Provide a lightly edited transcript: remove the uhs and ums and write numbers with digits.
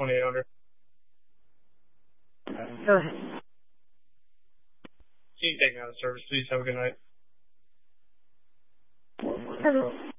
2800. Go ahead. You can take me out of service, please. Have a good night. Hello.